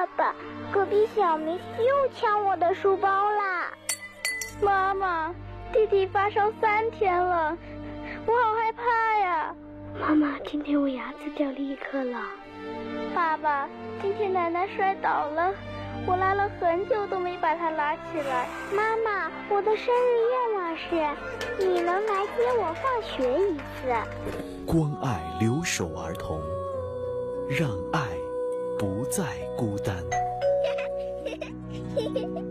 爸爸，隔壁小明又抢我的书包啦！ 妈妈，弟弟发烧3天了，我好害怕呀！ 妈妈，今天我牙齿掉了1颗了。 爸爸，今天奶奶摔倒了，我拉了很久都没把她拉起来。 妈妈，我的生日愿望是你能来接我放学一次。 关爱留守儿童，让爱不再孤单。